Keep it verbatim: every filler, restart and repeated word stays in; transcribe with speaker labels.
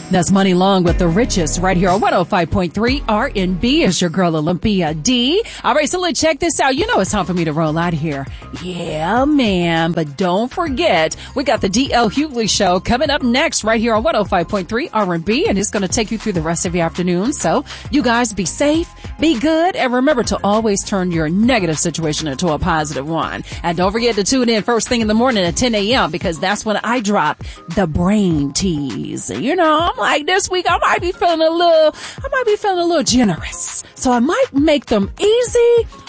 Speaker 1: That's Money Long with the Richest right here on one oh five point three R and B. Is your girl Olympia D. All right, so let's check this out. You know it's time for me to roll out of here. Yeah, man. But don't forget, we got the D L Hughley Show coming up next right here on one oh five point three R and B, and it's going to take you through the rest of the afternoon. So you guys be safe, be good, and remember to always turn your negative situation into a positive one. And don't forget to tune in first thing in the morning at ten a.m. because that's when I drop the brain tease. You know, I'm like, this week I might be feeling a little, I might be feeling a little generous. So I might make them easy